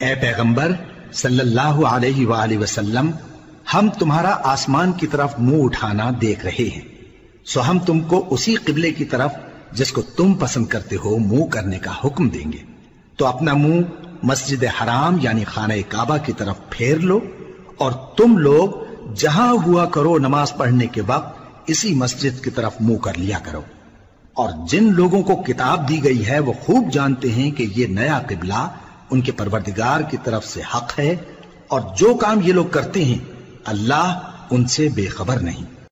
ए पैगंबर सल्लल्लाहु अलैहि वसल्लम, हम तुम्हारा आसमान की तरफ मुंह उठाना देख रहे हैं, सो हम तुमको उसी किबले की तरफ जिसको तुम पसंद करते हो मुंह करने का हुक्म देंगे। तो अपना मुंह मस्जिद हराम यानी खाना काबा की तरफ फेर लो, और तुम लोग जहां हुआ करो नमाज पढ़ने के वक्त इसी मस्जिद की तरफ मुंह कर लिया करो। और जिन लोगों को किताब दी गई है वो खूब जानते हैं कि ये नया किबला उनके परवरदिगार की तरफ से हक है, और जो काम ये लोग करते हैं अल्लाह उनसे बेखबर नहीं।